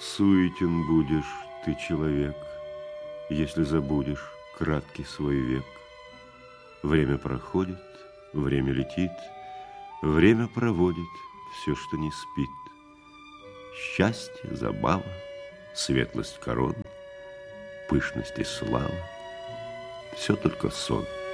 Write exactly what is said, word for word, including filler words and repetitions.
Суетен будешь ты, человек, если забудешь краткий свой век. Время проходит, время летит, время проводит все, что не спит. Счастье, забава, светлость корон, пышность и слава — все только сон.